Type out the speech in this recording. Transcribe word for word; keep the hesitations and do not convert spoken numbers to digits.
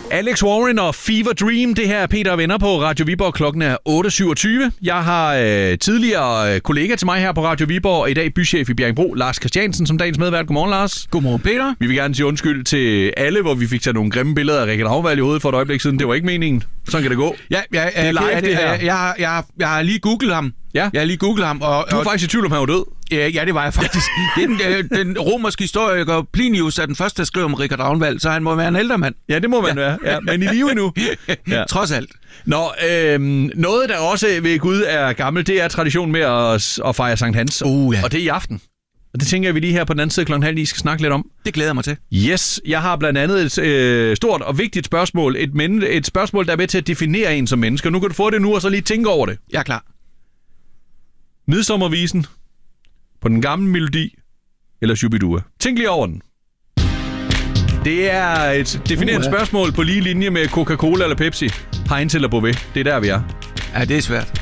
Alex Warren og Fever Dream, det her er Peter og Venner på Radio Viborg. Klokken er otte syvogtyve. Jeg har øh, tidligere kollega til mig her på Radio Viborg, og i dag bychef i Bjerringbro, Lars Christiansen, som dagens medvært. Godmorgen, Lars. Godmorgen, Peter. Vi vil gerne sige undskyld til alle, hvor vi fik taget nogle grimme billeder af Richard Ragnvald i hovedet for et øjeblik siden. Det var ikke meningen. Sådan kan det gå. Ja, ja, ja, det er live, ja, det her. Jeg, jeg, jeg, jeg har lige googlet ham. Ja. Jeg har lige googlet ham. Og, du var og, faktisk i tvivl om, han var død. Ja, ja, det var jeg faktisk. den, den romerske historiker Plinius er den første, der skriver om Richard Ragnvald, så han må være en ældre mand. Ja, det må man ja. være. Ja, men i live endnu. Ja. Trods alt. Nå, øhm, noget, der også ved Gud er gammelt, det er tradition med at, at fejre Sankt Hans. Uh, ja. Og det er i aften. Og det tænker jeg, vi lige her på den anden side klokken halv, I skal snakke lidt om. Det glæder jeg mig til. Yes, jeg har blandt andet et øh, stort og vigtigt spørgsmål. Et, men, et spørgsmål, der er med til at definere en som menneske. Nu kan du få det nu, og så lige tænke over det. Jeg er klar. Midsommervisen, på den gamle melodi, eller Shubidua. Tænk lige over den. Det er et definerende uh, ja. spørgsmål på lige linje med Coca-Cola eller Pepsi. Heinz eller Beauvais. Det er der, vi er. Ja, det er svært.